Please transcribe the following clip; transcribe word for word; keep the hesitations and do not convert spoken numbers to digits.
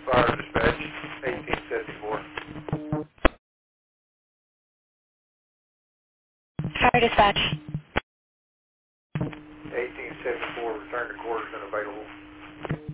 Fire Dispatch, eighteen seventy-four. Fire dispatch. eighteen seventy-four, return to quarters unavailable.